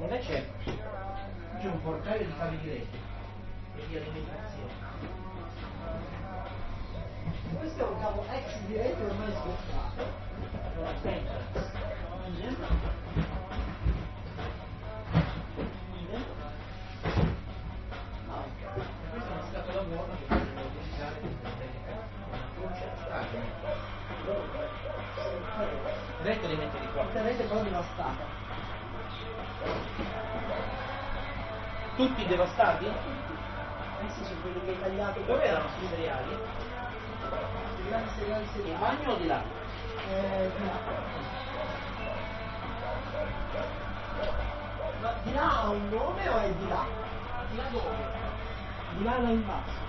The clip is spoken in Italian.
non c'è un portaio di cavi di rete e di alimentazione. Questo è un cavo ex di rete ormai sboccato. Non aspetta. No. Questa è una scatola vuota che possiamo utilizzare per una croce la rete le mette di qua. La rete però devastata. Tutti devastati? Eh sì, sono quelli che hai tagliato. Dove erano sui cereali? I grandi seriali In seriali. bagno o di là? Di là. Ma di là ha un nome o è di là? Di là dove? Di là nel basso.